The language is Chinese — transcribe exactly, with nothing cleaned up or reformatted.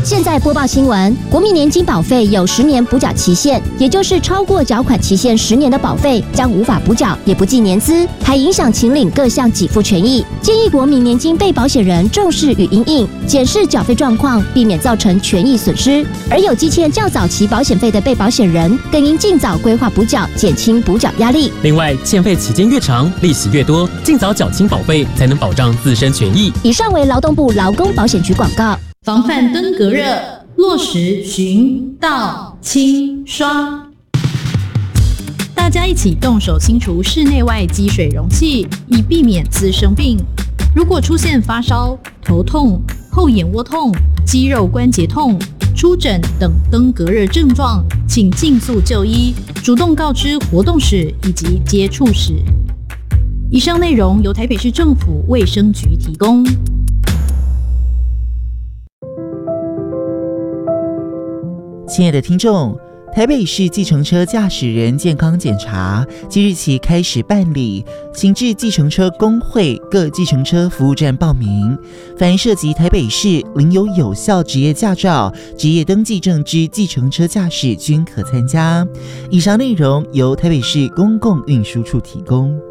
现在播报新闻，国民年金保费有十年补缴期限，也就是超过缴款期限十年的保费将无法补缴，也不计年资，还影响请领各项给付权益。建议国民年金被保险人重视与因应，检视缴费状况，避免造成权益损失。而有积欠较早期保险费的被保险人，更应尽早规划补缴，减轻补缴压力。 另外，欠费期间越长，利息越多，尽早缴清保费，才能保障自身权益。 以上为劳动部劳工保险局广告。 防范登革热，落实巡倒清刷。大家一起动手清除室内外积水容器，以避免滋生病。如果出现发烧、头痛、后眼窝痛、肌肉关节痛、出疹等登革热症状，请尽速就医，主动告知活动史以及接触史。以上内容由台北市政府卫生局提供。 亲爱的听众，台北市计程车驾驶人健康检查即日起开始办理，请至计程车工会各计程车服务站报名。凡涉及台北市领有有效职业驾照、职业登记证之计程车驾驶均可参加。以上内容由台北市公共运输处提供。